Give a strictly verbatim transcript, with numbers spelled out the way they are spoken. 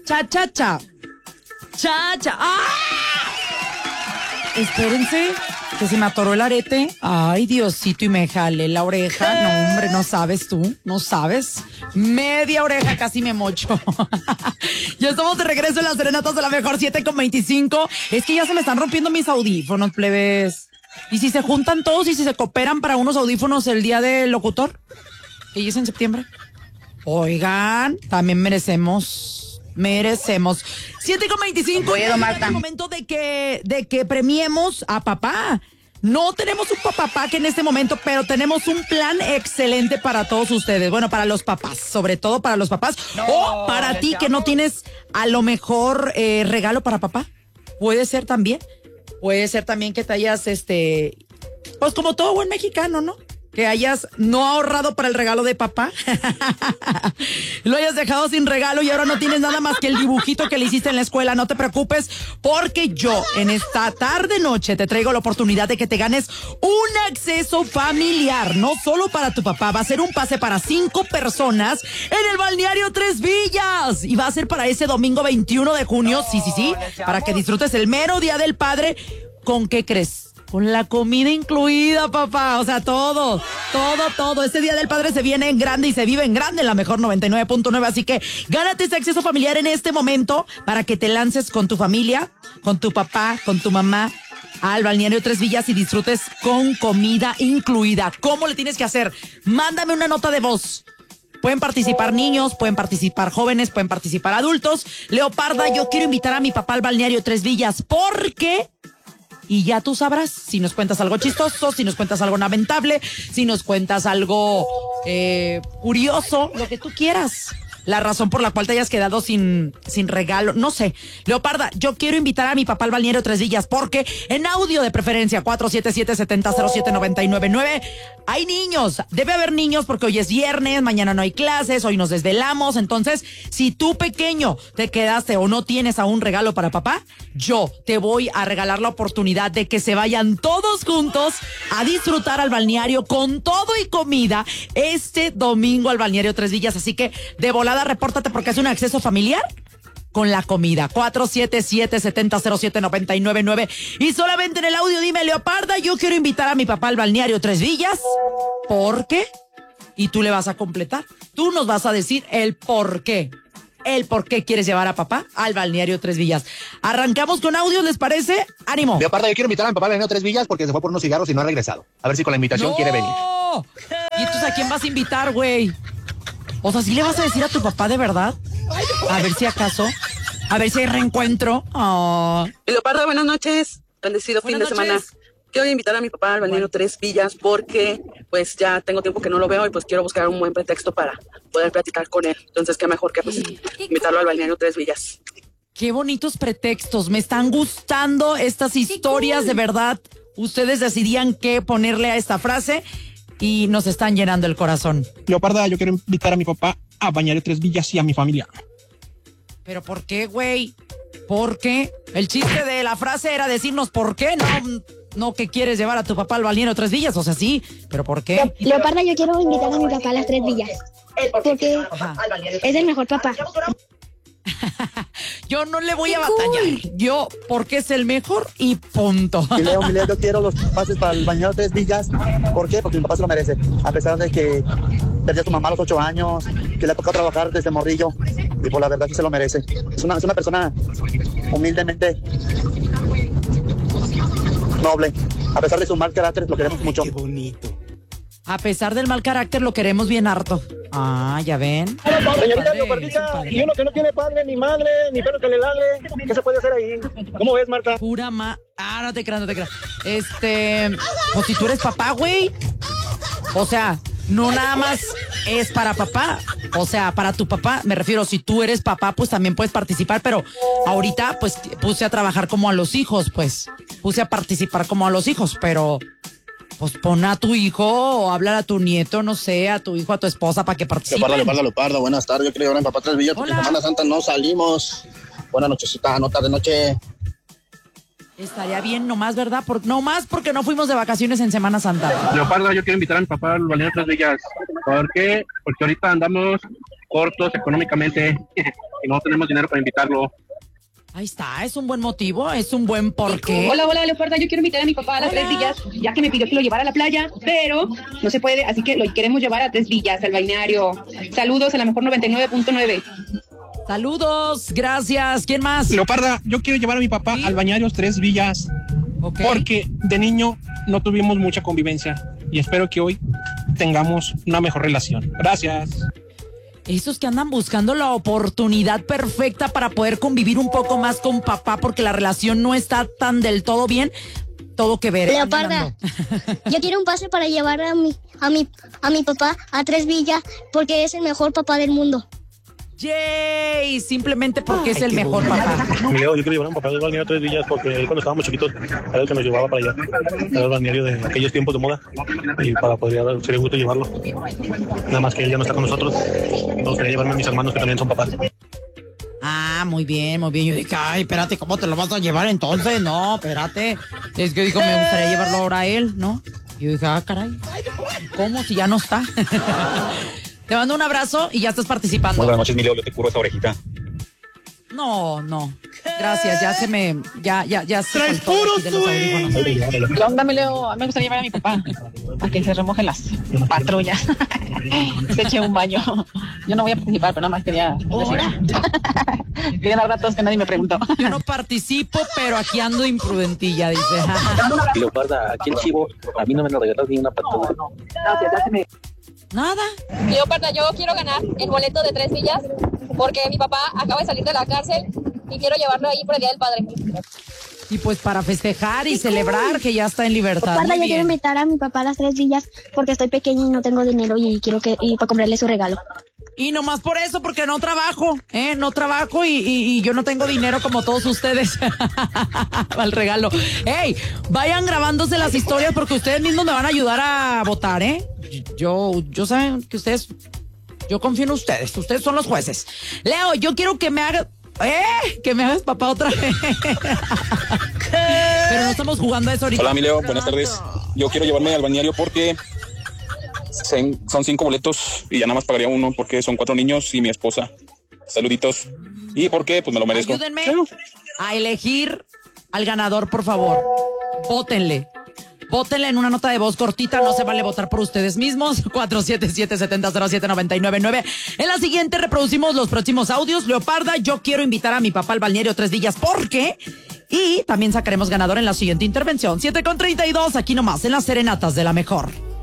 Cha, cha, cha. Cha, cha. ¡Ah! Espérense, que se me atoró el arete. Ay, Diosito, y me jalé la oreja. No, hombre, no sabes tú, no sabes. Media oreja casi me mocho. Ya estamos de regreso en las serenatas de la mejor, siete con veinticinco. Es que ya se me están rompiendo mis audífonos, plebes. ¿Y si se juntan todos y si se cooperan para unos audífonos el día del locutor? ¿Y es en septiembre? Oigan, también merecemos... Merecemos. siete con veinticinco. Puedo, Marta. Es el momento de que, de que premiemos a papá. No tenemos un papá que en este momento, pero tenemos un plan excelente para todos ustedes. Bueno, para los papás, sobre todo para los papás. No, o para ti que no tienes a lo mejor eh, regalo para papá. Puede ser también. Puede ser también que te hayas, este, pues como todo buen mexicano, ¿no? Que hayas no ahorrado para el regalo de papá. Lo hayas dejado sin regalo y ahora no tienes nada más que el dibujito que le hiciste en la escuela. No te preocupes, porque yo en esta tarde noche te traigo la oportunidad de que te ganes un acceso familiar. No solo para tu papá, va a ser un pase para cinco personas en el balneario Tres Villas. Y va a ser para ese domingo veintiuno de junio. Sí, sí, sí. Para que disfrutes el mero Día del Padre. ¿Con qué crees? Con la comida incluida, papá. O sea, todo, todo, todo. Este Día del Padre se viene en grande y se vive en grande en la mejor noventa y nueve punto nueve. Así que gánate ese acceso familiar en este momento para que te lances con tu familia, con tu papá, con tu mamá al balneario Tres Villas y disfrutes con comida incluida. ¿Cómo le tienes que hacer? Mándame una nota de voz. Pueden participar niños, pueden participar jóvenes, pueden participar adultos. Leoparda, yo quiero invitar a mi papá al balneario Tres Villas porque... Y ya tú sabrás si nos cuentas algo chistoso, si nos cuentas algo lamentable, si nos cuentas algo eh, curioso, lo que tú quieras. La razón por la cual te hayas quedado sin, sin regalo, no sé. Leoparda, yo quiero invitar a mi papá al balneario Tres Villas porque en audio de preferencia cuatro siete siete, siete cero cero siete, nueve nueve nueve hay niños. Debe haber niños porque hoy es viernes, mañana no hay clases, hoy nos desvelamos. Entonces, si tú pequeño te quedaste o no tienes aún regalo para papá, yo te voy a regalar la oportunidad de que se vayan todos juntos a disfrutar al balneario con todo y comida este domingo al balneario Tres Villas. Así que de volada repórtate porque es un acceso familiar con la comida. cuatro siete siete, siete cero siete, nueve nueve nueve. Y solamente en el audio dime, Leoparda, yo quiero invitar a mi papá al balneario Tres Villas. ¿Por qué? Y tú le vas a completar. Tú nos vas a decir el por qué. El por qué quieres llevar a papá al balneario Tres Villas. Arrancamos con audios, ¿les parece? ¡Ánimo! Leoparda, yo quiero invitar a mi papá al balneario Tres Villas porque se fue por unos cigarros y no ha regresado. A ver si con la invitación ¡No! quiere venir. ¿Y entonces a quién vas a invitar, güey? O sea, ¿sí le vas a decir a tu papá de verdad? A ver si acaso. A ver si hay reencuentro. Oh. Leopardo, buenas noches. Bendecido fin Buenas de noches. semana. Quiero invitar a mi papá al balneario Tres Villas porque pues ya tengo tiempo que no lo veo y pues quiero buscar un buen pretexto para poder platicar con él. Entonces, qué mejor que pues invitarlo al balneario Tres Villas. Qué bonitos pretextos. Me están gustando estas historias, de verdad. Ustedes decidían qué ponerle a esta frase y nos están llenando el corazón. Leoparda, yo quiero invitar a mi papá a balneario Tres Villas y a mi familia. ¿Pero por qué, güey? ¿Por qué? El chiste de la frase era decirnos por qué, no, no que quieres llevar a tu papá al balneario Tres Villas, o sea, sí, pero ¿por qué? Leoparda, yo quiero invitar a mi papá a las Tres Villas, porque Ajá. es el mejor papá. Yo no le voy a batallar. Yo, porque es el mejor y punto. Y Leo, Leo, yo quiero los pases para el balneario Tres Villas. ¿Por qué? Porque mi papá se lo merece. A pesar de que perdió a su mamá a los ocho años, que le ha tocado trabajar desde morrillo. Y por la verdad sí se lo merece. Es una, es una persona humildemente noble. A pesar de su mal carácter, lo queremos mucho. Qué bonito. A pesar del mal carácter, lo queremos bien harto. Ah, ya ven. Señorita Leopardita, y uno que no tiene padre, ni madre, ni perro que le ladre, ¿qué se puede hacer ahí? ¿Cómo ves, Marta? Pura ma... Ah, no te creas, no te creas. Este... Pues si tú eres papá, güey. O sea, no nada más es para papá. O sea, para tu papá, me refiero, si tú eres papá, pues también puedes participar, pero ahorita, pues, puse a trabajar como a los hijos, pues. Puse a participar como a los hijos, pero... Pues pon a tu hijo o hablar a tu nieto, no sé, a tu hijo, a tu esposa para que participen. Leoparda, Leoparda, Leoparda, buenas tardes. Yo quiero llevar a mi papá a Tres Villas porque Hola. Semana Santa no salimos. Buenas nochecita, no tarde noche. Estaría bien nomás, ¿verdad? Por, nomás porque no fuimos de vacaciones en Semana Santa. Leoparda, yo quiero invitar a mi papá al balneario Tres Villas. ¿Por qué? Porque ahorita andamos cortos económicamente. y no tenemos dinero para invitarlo. Ahí está, es un buen motivo, es un buen porqué. Hola, hola, Leoparda, yo quiero invitar a mi papá a las Hola. Tres Villas, ya que me pidió que lo llevara a la playa, pero no se puede, así que lo queremos llevar a Tres Villas, al balneario. Saludos a la mejor noventa y nueve punto nueve. Saludos, gracias. ¿Quién más? Leoparda, yo quiero llevar a mi papá ¿Sí? al balneario Tres Villas, Okay. porque de niño no tuvimos mucha convivencia y espero que hoy tengamos una mejor relación. Gracias. Esos que andan buscando la oportunidad perfecta para poder convivir un poco más con papá porque la relación no está tan del todo bien, todo que ver. Leoparda, yo quiero un pase para llevar a mi, a mi, a mi papá a Tres Villas porque es el mejor papá del mundo. Yay, simplemente porque Ay, es el mejor bueno. papá. Leo, yo quiero llevar a un papá del balneario Tres Villas porque él cuando estábamos chiquitos era el que nos llevaba para allá. Era el balneario de aquellos tiempos de moda y para poder sería gusto llevarlo. Nada más que él ya no está con nosotros. Me gustaría llevarme a mis hermanos que también son papás. Ah, muy bien, muy bien. Yo dije, ay, espérate, ¿cómo te lo vas a llevar entonces? No, espérate. Es que dijo, me gustaría llevarlo ahora a él, ¿no? Yo dije, ah, caray, ¿cómo si ya no está? Te mando un abrazo y ya estás participando. Buenas noches, mi Leo, yo te curo esa orejita. No, no. Gracias, ya se me... Ya, ya, ya se ¡Traes puro swing! ¿Qué onda, mi Leo? A mí me gustaría llevar a mi papá a que se remojen las patrullas. Se eche un baño. Yo no voy a participar, pero nada más quería... Quería dar datos que nadie me preguntó. Yo no participo, pero aquí ando imprudentilla, dice. Leoparda, aquí en Chivo, a mí no me lo regalas ni una patrulla. No, no. Gracias, ya se me... Nada. Leoparda, yo quiero ganar el boleto de Tres Villas porque mi papá acaba de salir de la cárcel y quiero llevarlo ahí por el Día del Padre. Y pues para festejar y celebrar que ya está en libertad. Leoparda, yo quiero invitar a mi papá a las Tres Villas porque estoy pequeña y no tengo dinero y quiero que y para comprarle su regalo. Y nomás por eso, porque no trabajo, ¿eh? No trabajo y, y, y yo no tengo dinero como todos ustedes. Al regalo. ¡Ey! Vayan grabándose las historias porque ustedes mismos me van a ayudar a votar, ¿eh? Yo, yo saben que ustedes, yo confío en ustedes. Ustedes son los jueces. Leo, yo quiero que me hagas, ¡eh! Que me hagas papá otra vez. Pero no estamos jugando a eso ahorita. Hola, mi Leo, buenas tardes. Yo quiero llevarme al balneario porque son cinco boletos y ya nada más pagaría uno porque son cuatro niños y mi esposa. Saluditos. ¿Y por qué? Pues me lo merezco. Ayúdenme a elegir al ganador, por favor. Vótenle. Vótenle en una nota de voz cortita, no se vale votar por ustedes mismos. cuatro siete siete, siete cero cero siete nueve nueve nueve. En la siguiente reproducimos los próximos audios. Leoparda, yo quiero invitar a mi papá al balneario Tres Villas porque... Y también sacaremos ganador en la siguiente intervención. siete con treinta y dos, aquí nomás, en las serenatas de la mejor.